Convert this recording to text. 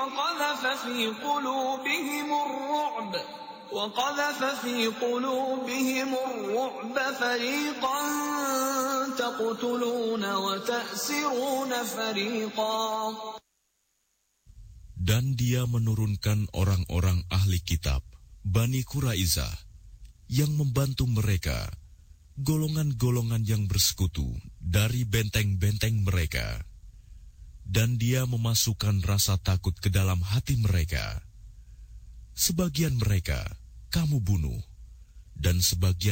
وقذف في قلوبهم الرعب فريقا تقتلون وتأسرون فريقا. Dan dia menurunkan orang-orang ahli kitab, Bani Quraizah, yang membantu mereka, golongan-golongan yang bersekutu dari benteng-benteng mereka. Dan dia memasukkan rasa takut ke dalam hati mereka. Sebagian mereka kamu bunuh, dan sebagian